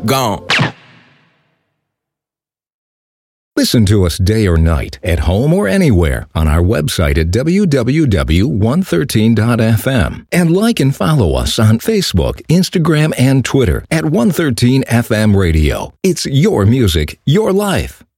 Gone. Listen to us day or night, at home or anywhere, on our website at www.113.fm. And like and follow us on Facebook, Instagram, and Twitter at 113 FM Radio. It's your music, your life.